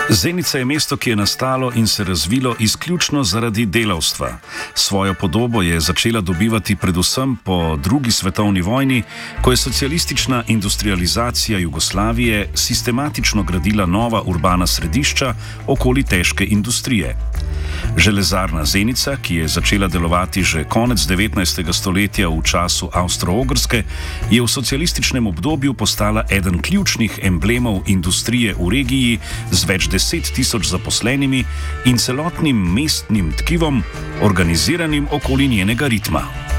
Zenica je mesto, ki je nastalo in se razvilo izključno zaradi delavstva. Svojo podobo je začela dobivati predvsem po drugi svetovni vojni, ko je socialistična industrializacija Jugoslavije sistematično gradila nova urbana središča okoli težke industrije. Železarna Zenica, ki je začela delovati že konec 19. stoletja v času Avstro-Ogrske, je v socialističnem obdobju postala eden ključnih emblemov industrije v regiji z več 10.000 zaposlenimi in celotnim mestnim tkivom, organiziranim okoli njenega ritma.